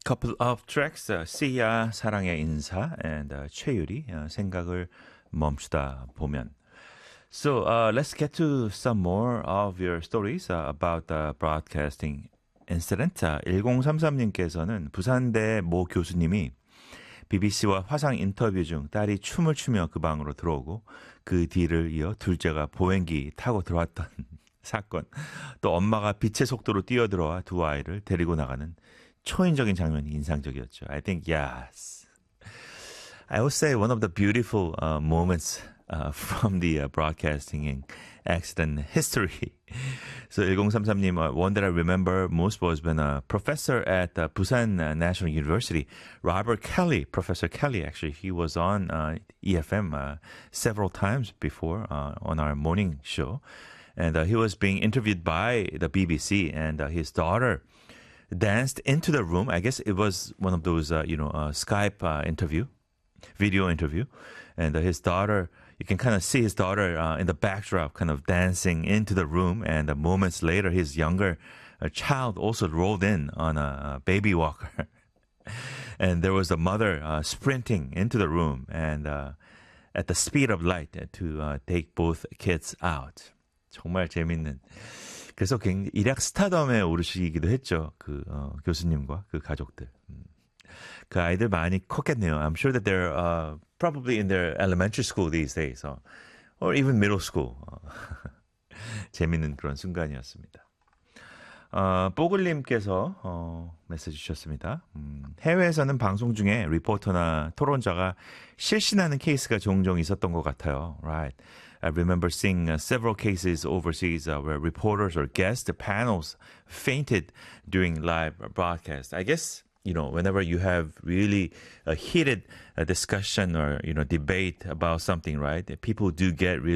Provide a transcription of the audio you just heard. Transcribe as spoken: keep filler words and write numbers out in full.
couple of tracks, uh, 씨야 사랑의 인사 and uh, 최유리 uh, 생각을 멈추다 보면. So uh, let's get to some more of your stories uh, about the broadcasting incident. Uh, 천삼십삼님께서는 부산대 모 교수님이 비비씨와 화상 인터뷰 중 딸이 춤을 추며 그 방으로 들어오고 그 뒤를 이어 둘째가 보행기 타고 들어왔던 사건. 또 엄마가 빛의 속도로 뛰어들어와 두 아이를 데리고 나가는 초인적인 장면이 인상적이었죠. I think yes. I would say one of the beautiful uh, moments uh, from the uh, broadcasting accident history. So 천삼십삼님, uh, one that I remember most was when a professor at uh, Busan uh, National University, Robert Kelly, Professor Kelly, actually, he was on uh, E F M uh, several times before uh, on our morning show. And uh, he was being interviewed by the B B C, and uh, his daughter danced into the room. I guess it was one of those, uh, you know, uh, Skype uh, interview, video interview. And uh, his daughter, you can kind of see his daughter uh, in the backdrop kind of dancing into the room. And uh, moments later, his younger uh, child also rolled in on a, a baby walker. And there was a mother uh, sprinting into the room and uh, at the speed of light to uh, take both kids out. 정말 재밌는. 그래서 굉장히 일약 스타덤에 오르시기도 했죠. 그 어, 교수님과 그 가족들. 음. 그 아이들 많이 컸겠네요. I'm sure that they're uh, probably in their elementary school these days, uh, or even middle school. 재밌는 그런 순간이었습니다. 어, 뽀글님께서 어, 메시지 주셨습니다. 음, 해외에서는 방송 중에 리포터나 토론자가 실신하는 케이스가 종종 있었던 것 같아요. Right. I remember seeing uh, several cases overseas uh, where reporters or guest panels fainted during live broadcast. I guess, you know, whenever you have really a heated uh, discussion or, you know, debate about something, right, people do get really